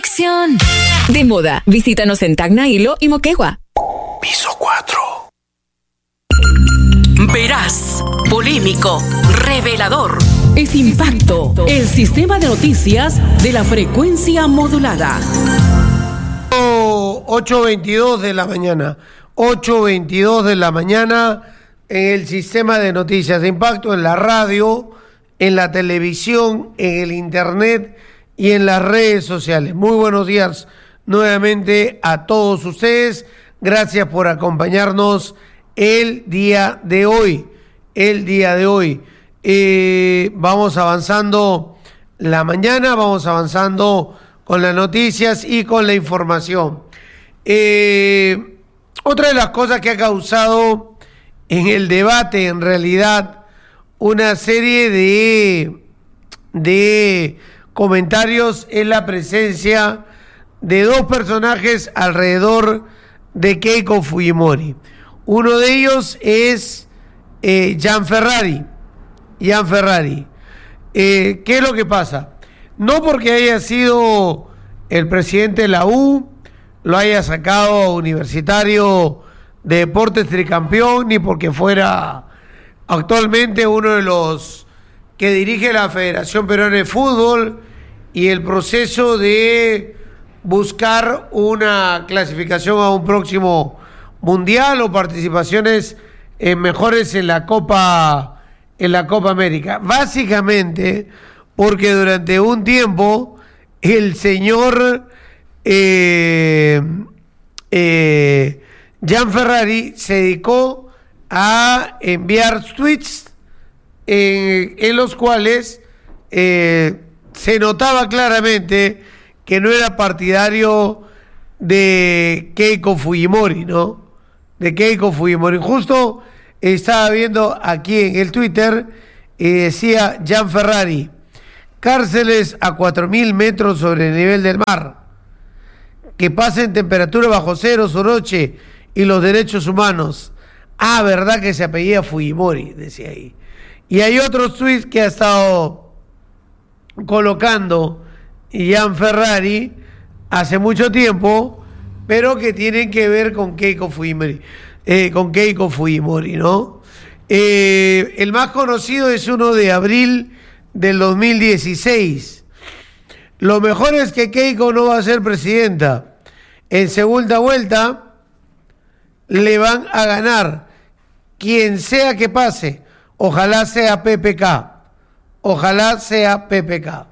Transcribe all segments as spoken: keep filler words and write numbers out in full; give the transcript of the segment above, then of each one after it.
conexión. De moda, visítanos en Tacna, Hilo y Moquegua. Piso cuatro. Veraz, polémico, revelador. Es Impacto, el sistema de noticias de la frecuencia modulada. ocho veintidós de la mañana. ocho veintidós de la mañana en el sistema de noticias de Impacto, en la radio, en la televisión, en el internet y en las redes sociales. Muy buenos días nuevamente a todos ustedes. Gracias por acompañarnos el día de hoy. El día de hoy. Eh, vamos avanzando la mañana, vamos avanzando con las noticias y con la información. Eh, otra de las cosas que ha causado en el debate, en realidad, una serie de, de comentarios es la presencia de dos personajes alrededor de Keiko Fujimori. Uno de ellos es eh, Gianferrari. Gianferrari. Eh, ¿Qué es lo que pasa? No porque haya sido el presidente de la U, lo haya sacado Universitario de Deportes tricampeón, ni porque fuera actualmente uno de los que dirige la Federación Peruana de Fútbol y el proceso de buscar una clasificación a un próximo mundial o participaciones eh, mejores en la Copa en la Copa América. Básicamente porque durante un tiempo el señor eh, eh, Gianferrari se dedicó a enviar tweets en, en los cuales eh, se notaba claramente que no era partidario de Keiko Fujimori, ¿no? De Keiko Fujimori. Justo estaba viendo aquí en el Twitter y decía Gianferrari: cárceles a cuatro mil metros sobre el nivel del mar, que pasen temperatura bajo cero su noche y los derechos humanos. Ah, verdad que se apellida Fujimori, decía ahí. Y hay otros tweets que ha estado colocando Gianferrari hace mucho tiempo, pero que tienen que ver con Keiko Fujimori, eh, con Keiko Fujimori, ¿no? Eh, el más conocido es uno de abril del dos mil dieciséis. Lo mejor es que Keiko no va a ser presidenta. En segunda vuelta le van a ganar quien sea que pase. Ojalá sea P P K. Ojalá sea P P K.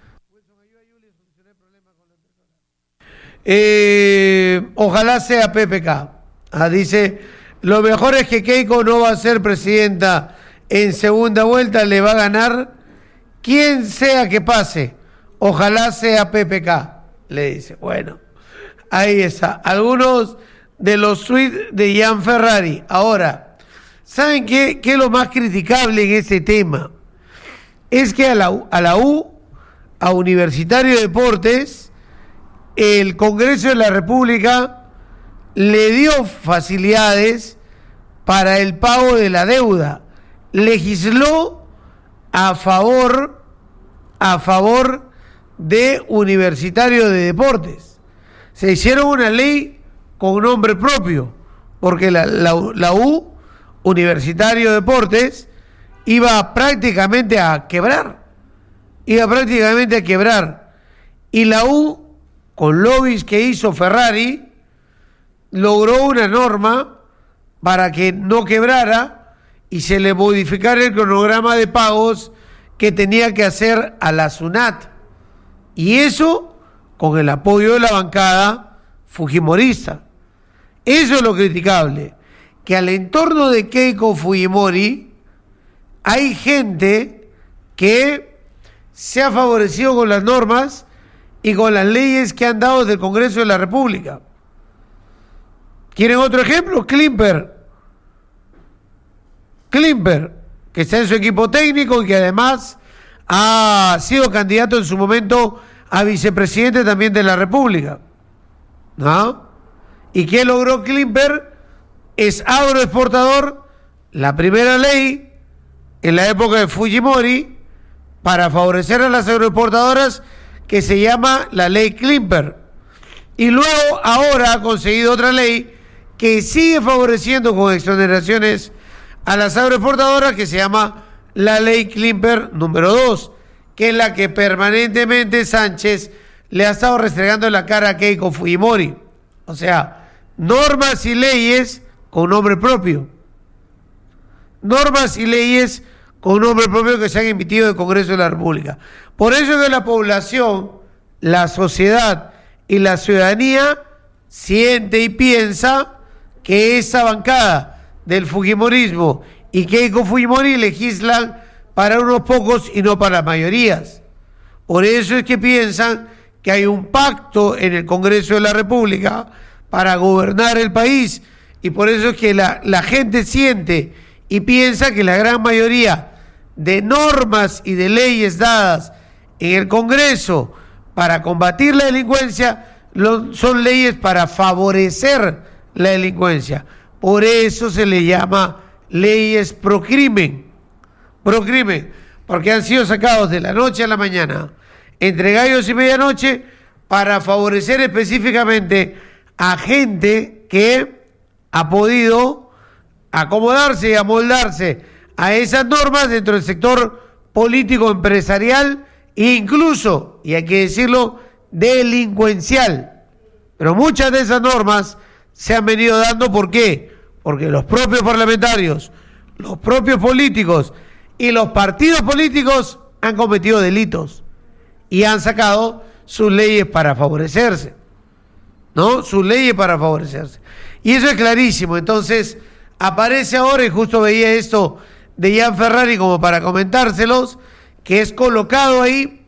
Eh, ojalá sea P P K. Ah, dice, lo mejor es que Keiko no va a ser presidenta en segunda vuelta, le va a ganar quien sea que pase. Ojalá sea P P K, le dice. Bueno, ahí está. Algunos de los tweets de Gianferrari. Ahora, ¿saben qué, qué es lo más criticable en ese tema? Es que a la, a la U, a Universitario de Deportes, el Congreso de la República le dio facilidades para el pago de la deuda. Legisló a favor, a favor de Universitario de Deportes. Se hicieron una ley con nombre propio, porque la, la, la U, Universitario de Deportes, iba prácticamente a quebrar. Iba prácticamente a quebrar. Y la U, con lobbies que hizo Ferrari, logró una norma para que no quebrara y se le modificara el cronograma de pagos que tenía que hacer a la SUNAT. Y eso con el apoyo de la bancada fujimorista. Eso es lo criticable, que al entorno de Keiko Fujimori hay gente que se ha favorecido con las normas y con las leyes que han dado del Congreso de la República. ¿Quieren otro ejemplo? Klimper. Klimper, que está en su equipo técnico y que además ha sido candidato en su momento a vicepresidente también de la República, ¿no? ¿Y qué logró Klimper? Es agroexportador, la primera ley en la época de Fujimori para favorecer a las agroexportadoras que se llama la ley Klimper. Y luego ahora ha conseguido otra ley que sigue favoreciendo con exoneraciones a las agroexportadoras, que se llama la ley Klimper número dos, que es la que permanentemente Sánchez le ha estado restregando en la cara a Keiko Fujimori. O sea, normas y leyes con nombre propio. Normas y leyes con nombre propio que se han emitido del Congreso de la República. Por eso es que la población, la sociedad y la ciudadanía siente y piensa que esa bancada del fujimorismo y Keiko Fujimori legislan para unos pocos y no para las mayorías. Por eso es que piensan que hay un pacto en el Congreso de la República para gobernar el país, y por eso es que la, la gente siente y piensa que la gran mayoría de normas y de leyes dadas en el Congreso para combatir la delincuencia lo, son leyes para favorecer la delincuencia. Por eso se le llama leyes pro crimen, pro crimen, porque han sido sacados de la noche a la mañana, entre gallos y medianoche, para favorecer específicamente a gente que ha podido acomodarse y amoldarse a esas normas dentro del sector político empresarial e incluso, y hay que decirlo, delincuencial. Pero muchas de esas normas se han venido dando, ¿por qué? Porque los propios parlamentarios, los propios políticos y los partidos políticos han cometido delitos y han sacado sus leyes para favorecerse, ¿no? Sus leyes para favorecerse. Y eso es clarísimo. Entonces, aparece ahora, y justo veía esto de Ian Ferrari como para comentárselos, que es colocado ahí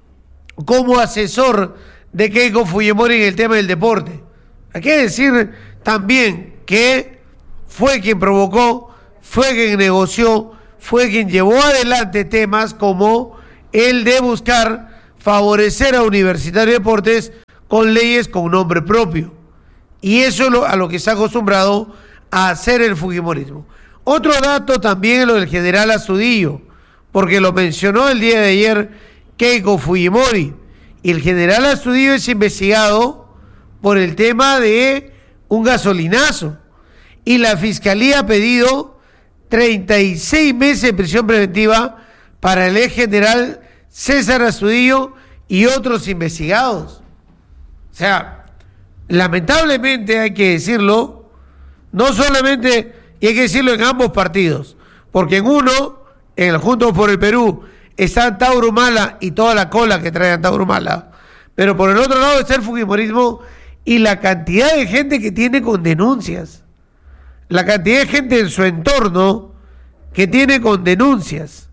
como asesor de Keiko Fujimori en el tema del deporte. Hay que decir también que fue quien provocó, fue quien negoció, fue quien llevó adelante temas como el de buscar favorecer a Universitario de Deportes con leyes con nombre propio. Y eso es lo, a lo que se ha acostumbrado a hacer el fujimorismo. Otro dato también es lo del general Astudillo, porque lo mencionó el día de ayer Keiko Fujimori. Y el general Astudillo es investigado por el tema de un gasolinazo. Y la Fiscalía ha pedido treinta y seis meses de prisión preventiva para el ex general César Astudillo y otros investigados. O sea, lamentablemente hay que decirlo, no solamente, y hay que decirlo en ambos partidos, porque en uno, en el Juntos por el Perú, está Tauro Mala y toda la cola que trae Tauro Mala, pero por el otro lado está el fujimorismo y la cantidad de gente que tiene con denuncias, la cantidad de gente en su entorno que tiene con denuncias,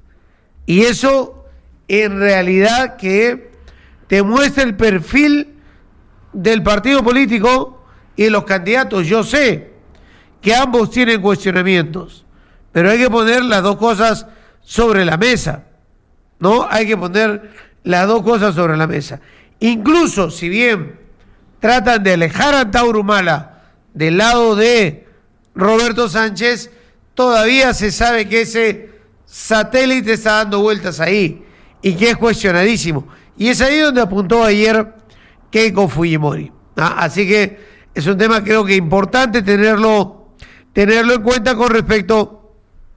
y eso en realidad que te muestra el perfil del partido político y de los candidatos. Yo sé que ambos tienen cuestionamientos, pero hay que poner las dos cosas sobre la mesa, ¿no? Hay que poner las dos cosas sobre la mesa. Incluso, si bien tratan de alejar a Tauro Humala del lado de Roberto Sánchez, todavía se sabe que ese satélite está dando vueltas ahí y que es cuestionadísimo. Y es ahí donde apuntó ayer Keiko Fujimori. ¿Ah? Así que es un tema creo que importante tenerlo, tenerlo en cuenta con respecto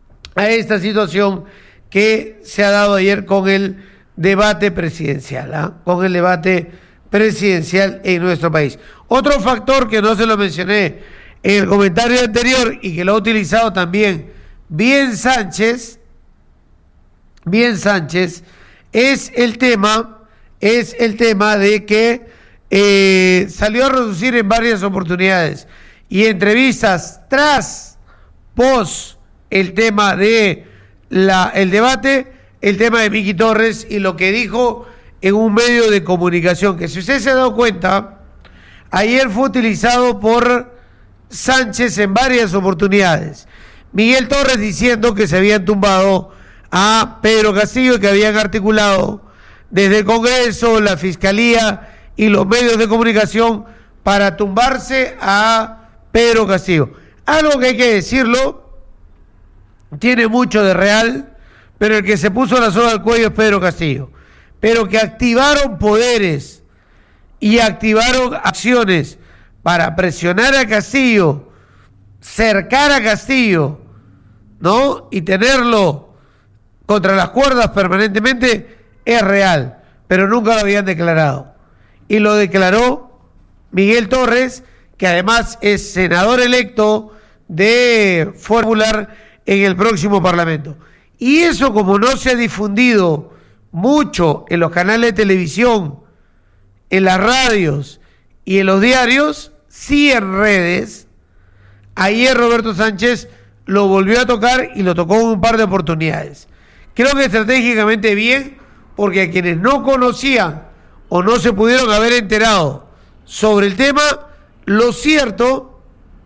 a esta situación que se ha dado ayer con el debate presidencial, ¿ah? con el debate presidencial en nuestro país. Otro factor que no se lo mencioné en el comentario anterior y que lo ha utilizado también bien Sánchez, bien Sánchez, es el tema, es el tema de que eh, salió a reducir en varias oportunidades y entrevistas tras, pos, el tema de la, el debate, el tema de Miki Torres y lo que dijo en un medio de comunicación, que si usted se ha dado cuenta, ayer fue utilizado por Sánchez en varias oportunidades. Miguel Torres diciendo que se habían tumbado a Pedro Castillo, que habían articulado desde el Congreso, la Fiscalía y los medios de comunicación para tumbarse a Pedro Castillo. Algo que hay que decirlo, tiene mucho de real, pero el que se puso la soga al cuello es Pedro Castillo. pero que activaron poderes y activaron acciones para presionar a Castillo, cercar a Castillo, ¿no? Y tenerlo contra las cuerdas permanentemente, es real, pero nunca lo habían declarado. Y lo declaró Miguel Torres, que además es senador electo de Formular en el próximo Parlamento. Y eso, como no se ha difundido mucho en los canales de televisión, en las radios y en los diarios, sí en redes, ayer Roberto Sánchez lo volvió a tocar y lo tocó en un par de oportunidades. Creo que estratégicamente bien, porque a quienes no conocían o no se pudieron haber enterado sobre el tema, lo cierto,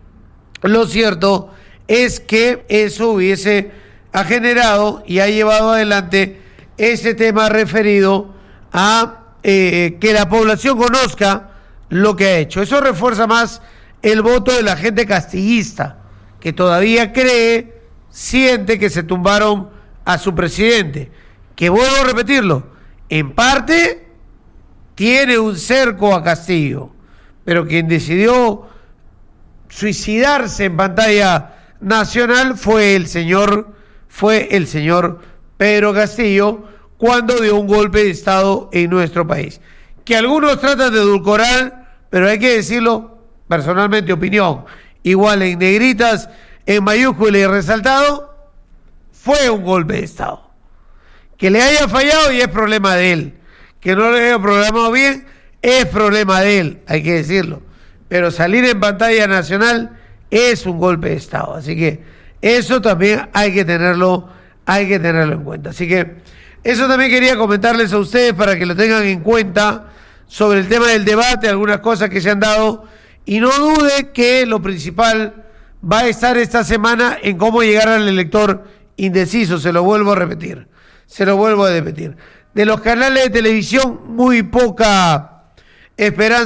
lo cierto es que eso hubiese ha generado y ha llevado adelante ese tema referido a eh, que la población conozca lo que ha hecho. Eso refuerza más el voto de la gente castillista, que todavía cree, siente que se tumbaron a su presidente, que vuelvo a repetirlo, en parte tiene un cerco a Castillo, pero quien decidió suicidarse en pantalla nacional fue el señor, fue el señor Pedro Castillo, cuando dio un golpe de Estado en nuestro país. Que algunos tratan de edulcorar, pero hay que decirlo, personalmente, opinión, igual en negritas, en mayúscula y resaltado, fue un golpe de Estado. Que le haya fallado y es problema de él. Que no le haya programado bien, es problema de él, hay que decirlo. Pero salir en pantalla nacional es un golpe de Estado. Así que eso también hay que tenerlo, hay que tenerlo en cuenta. Así que eso también quería comentarles a ustedes para que lo tengan en cuenta sobre el tema del debate, algunas cosas que se han dado. Y no dude que lo principal va a estar esta semana en cómo llegar al elector indeciso. Se lo vuelvo a repetir. Se lo vuelvo a repetir. De los canales de televisión, muy poca esperanza.